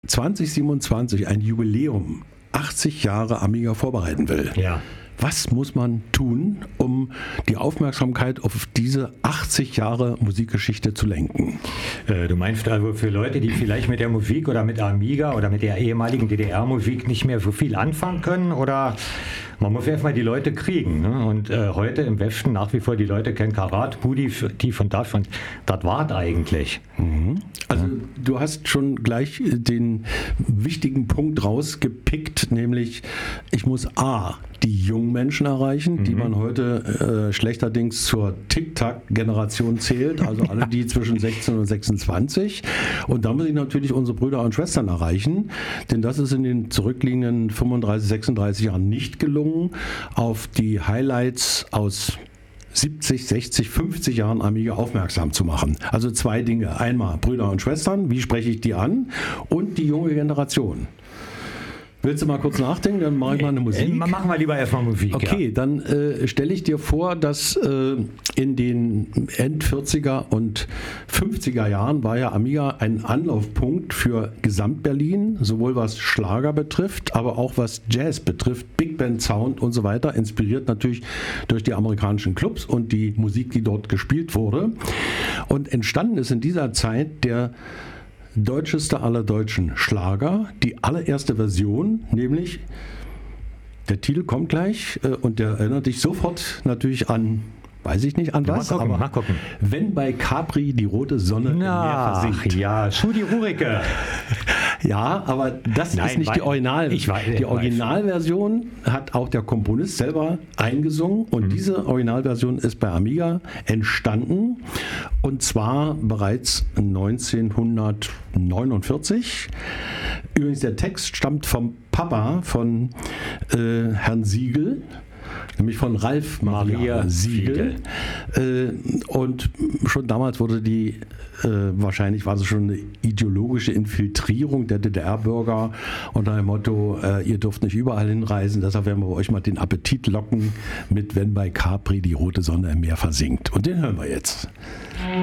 2027 ein Jubiläum, 80 Jahre Amiga vorbereiten will, Ja. was muss man tun, um die Aufmerksamkeit auf diese 80 Jahre Musikgeschichte zu lenken? Du meinst also für Leute, die vielleicht mit der Musik oder mit der Amiga oder mit der ehemaligen DDR-Musik nicht mehr so viel anfangen können? Oder man muss erstmal die Leute kriegen. Ne? Und heute im Westen nach wie vor die Leute kennen Karat, Budi, die von das und das war eigentlich. Also du hast schon gleich den wichtigen Punkt rausgepickt, nämlich ich muss A, die jungen Menschen erreichen, die man heute schlechterdings zur Tic-Tac-Generation zählt, also alle die zwischen 16 und 26. Und da muss ich natürlich unsere Brüder und Schwestern erreichen, denn das ist in den zurückliegenden 35, 36 Jahren nicht gelungen, auf die Highlights aus 70, 60, 50 Jahren Amiga aufmerksam zu machen. Also zwei Dinge. Einmal Brüder und Schwestern, wie spreche ich die an? Und die junge Generation. Willst du mal kurz nachdenken? Dann mache ich mal eine Musik. Machen wir lieber erstmal Musik. Okay, Ja. dann stelle ich dir vor, dass in den End 40er und 50er Jahren war ja Amiga ein Anlaufpunkt für Gesamt-Berlin, sowohl was Schlager betrifft, aber auch was Jazz betrifft, Big Band Sound und so weiter, inspiriert natürlich durch die amerikanischen Clubs und die Musik, die dort gespielt wurde. Und entstanden ist in dieser Zeit der deutscheste aller deutschen Schlager, die allererste Version, nämlich der Titel kommt gleich und der erinnert dich sofort natürlich an, weiß ich nicht an was, Mal gucken. Wenn bei Capri die rote Sonne im Meer versinkt. Ja, Schudi Rurike. Ja, aber das ist nicht die Die Originalversion hat auch der Komponist selber eingesungen und diese Originalversion ist bei Amiga entstanden und zwar bereits 1949. Übrigens, der Text stammt vom Papa von Herrn Siegel, nämlich von Ralf Maria Siegel. Und schon damals wurde wahrscheinlich war es schon eine ideologische Infiltrierung der DDR-Bürger unter dem Motto, ihr dürft nicht überall hinreisen, deshalb werden wir euch mal den Appetit locken mit Wenn bei Capri die rote Sonne im Meer versinkt. Und den hören wir jetzt.